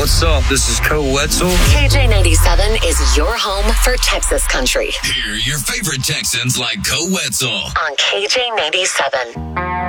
What's up? This is Co Wetzel. KJ97 is your home for Texas country. Hear your favorite Texans like Co Wetzel on KJ97.